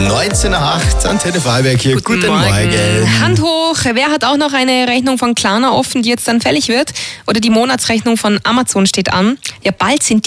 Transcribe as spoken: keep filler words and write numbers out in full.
neunzehn Uhr acht, Antenne Freiberg hier. Guten, Guten Morgen. Morgen. Hand hoch, wer hat auch noch eine Rechnung von Klarna offen, die jetzt dann fällig wird? Oder die Monatsrechnung von Amazon steht an? Ja, bald sind